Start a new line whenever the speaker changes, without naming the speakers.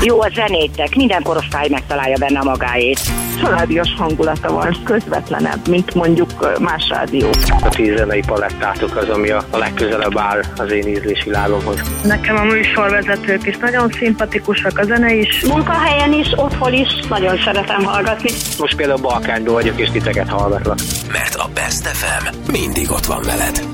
Jó a zenétek, minden korosztály megtalálja benne a magáét.
Családias hangulata van, közvetlenebb, mint mondjuk más rádió.
A 10 zenei palettátok az, ami a legközelebb áll az én ízlésvilágomhoz.
Nekem a műsorvezetők is nagyon szimpatikusak, a zene is.
Munkahelyen is, otthon is nagyon szeretem hallgatni.
Most például Balkányban vagyok, és titeket hallgatlak.
Mert a Best FM mindig ott van veled.